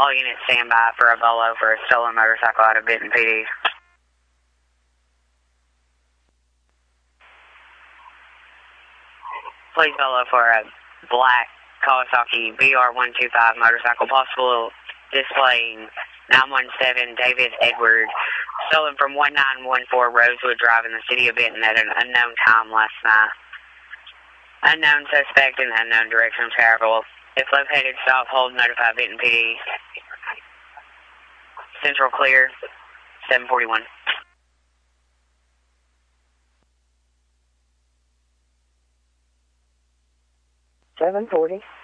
All units stand by for a bolo for a stolen motorcycle out of Benton PD. Please bolo for a black Kawasaki BR125 motorcycle, possible displaying 917 David Edward, stolen from 1914 Rosewood Drive in the city of Benton at an unknown time last night. Unknown suspect in unknown direction of travel. If located, stop, hold, notify Benton PD. Central clear, 741. 740.